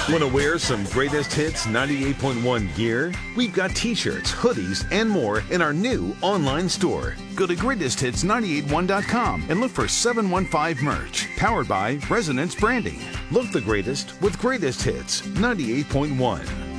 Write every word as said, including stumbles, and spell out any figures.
Want to wear some Greatest Hits ninety-eight point one gear? We've got t-shirts, hoodies, and more in our new online store. Go to greatest hits nine eight one dot com and look for seven one five merch, powered by Resonance Branding. Look the greatest with Greatest Hits ninety-eight point one.